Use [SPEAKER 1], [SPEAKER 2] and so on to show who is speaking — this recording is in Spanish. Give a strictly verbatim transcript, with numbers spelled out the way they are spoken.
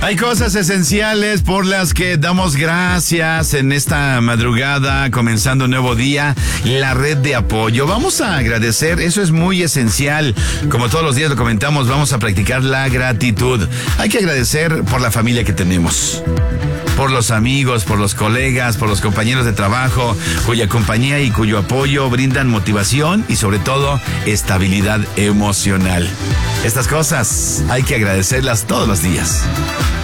[SPEAKER 1] Hay cosas esenciales por las que damos gracias en esta madrugada, comenzando un nuevo día, la red de apoyo. Vamos a agradecer, eso es muy esencial. Como todos los días lo comentamos, vamos a practicar la gratitud. Hay que agradecer por la familia que tenemos, por los amigos, por los colegas, por los compañeros de trabajo, cuya compañía y cuyo apoyo brindan motivación y sobre todo estabilidad emocional. Estas cosas hay que agradecerlas todos los días.